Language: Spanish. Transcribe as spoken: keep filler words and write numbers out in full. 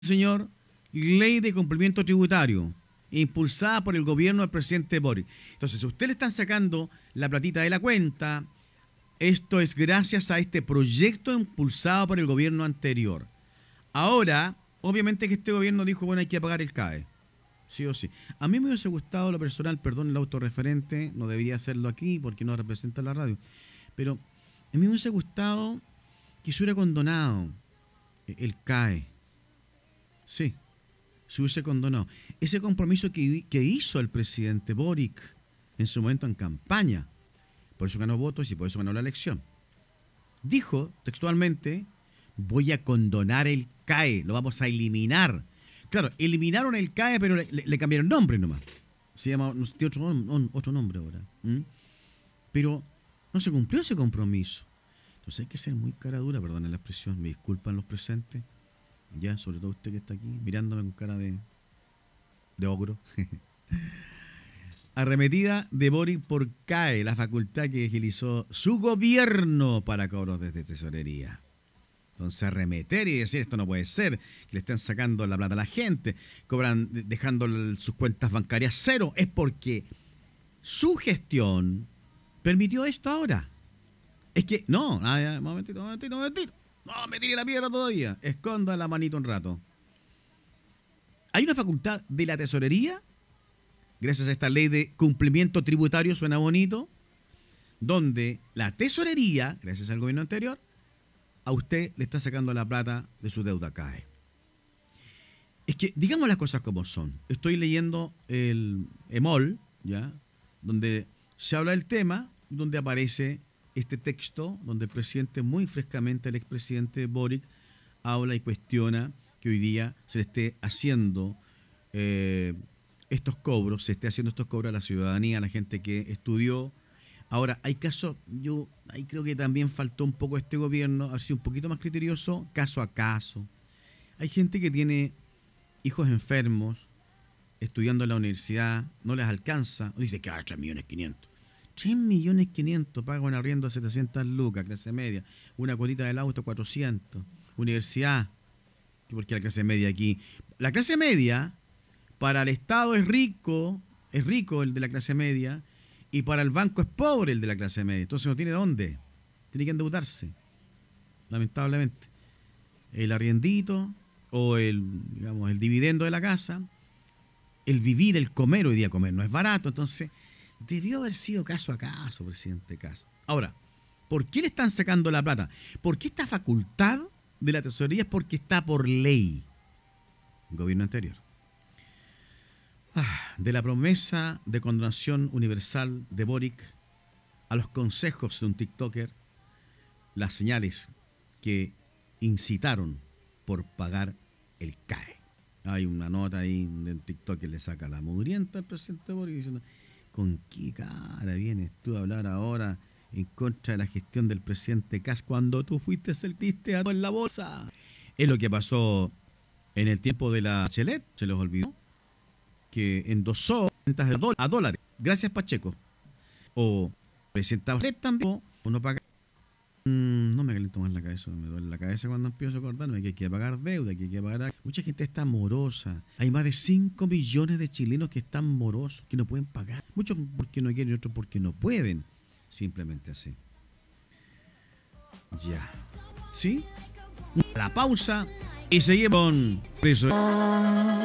señor, ley de cumplimiento tributario, impulsada por el gobierno del presidente Boric. Entonces, si a usted le están sacando la platita de la cuenta, esto es gracias a este proyecto impulsado por el gobierno anterior. Ahora, obviamente que este gobierno dijo, bueno, hay que pagar el C A E. Sí o sí. A mí me hubiese gustado lo personal, perdón, el autorreferente, no debería hacerlo aquí porque no representa la radio, pero a mí me hubiese gustado que se hubiera condonado el C A E. Sí, se hubiese condonado. Ese compromiso que, que hizo el presidente Boric en su momento en campaña, por eso ganó votos y por eso ganó la elección. Dijo textualmente, voy a condonar el C A E, lo vamos a eliminar. Claro, eliminaron el C A E, pero le, le, le cambiaron nombre nomás. Se llama, no sé, tiene otro, otro nombre ahora. ¿Mm? Pero no se cumplió ese compromiso. Entonces hay que ser muy cara dura, perdón la expresión, me disculpan los presentes. Ya, sobre todo usted que está aquí, mirándome con cara de, de ogro. Arremetida de Boric por C A E, la facultad que utilizó su gobierno para cobros desde tesorería. Entonces arremeter y decir esto no puede ser, que le estén sacando la plata a la gente, cobran, dejando sus cuentas bancarias cero, es porque su gestión permitió esto ahora. Es que, no, ah, ya, momentito, momentito, momentito. No, me tire la piedra todavía. Esconda la manito un rato. Hay una facultad de la tesorería, gracias a esta ley de cumplimiento tributario, suena bonito, donde la tesorería, gracias al gobierno anterior, a usted le está sacando la plata de su deuda C A E. Es que, digamos las cosas como son. Estoy leyendo el EMOL, ¿ya? Donde se habla del tema, donde aparece este texto, donde el presidente, muy frescamente el expresidente Boric, habla y cuestiona que hoy día se le esté haciendo eh, estos cobros, se esté haciendo estos cobros a la ciudadanía, a la gente que estudió. Ahora, hay casos, yo ahí creo que también faltó un poco este gobierno, haber sido un poquito más criterioso, caso a caso. Hay gente que tiene hijos enfermos, estudiando en la universidad, no les alcanza, dice que ah, tres millones quinientos. tres millones quinientos paga un arriendo de setecientas lucas, clase media, una cuotita del auto cuatrocientos, universidad, porque la clase media aquí, la clase media, para el Estado es rico, es rico el de la clase media, y para el banco es pobre el de la clase media. Entonces no tiene dónde. Tiene que endeudarse. Lamentablemente. El arriendito o el, digamos, el dividendo de la casa, el vivir, el comer, hoy día comer no es barato. Entonces, debió haber sido caso a caso, presidente Castro. Ahora, ¿por qué le están sacando la plata? Porque esta facultad de la tesorería es porque está por ley. Gobierno anterior. Ah, de la promesa de condonación universal de Boric a los consejos de un TikToker, las señales que incitaron por pagar el C A E. Hay una nota ahí de un TikTok que le saca la mugrienta al presidente Boric diciendo, ¿con qué cara vienes tú a hablar ahora en contra de la gestión del presidente Kass cuando tú fuiste celtiste a todo en la bolsa? Es lo que pasó en el tiempo de la Bachelet, se les olvidó, que endosó cuentas de dólar a dólares, gracias Pacheco. O presidenta Bachelet también, o no paga. Mm, no me caliento más la cabeza, me duele la cabeza cuando empiezo a acordarme que hay que pagar deuda, que hay que pagar. Mucha gente está morosa. Hay más de cinco millones de chilenos que están morosos, que no pueden pagar. Muchos porque no quieren y otros porque no pueden. Simplemente así. Ya. ¿Sí? La pausa y seguimos con preso.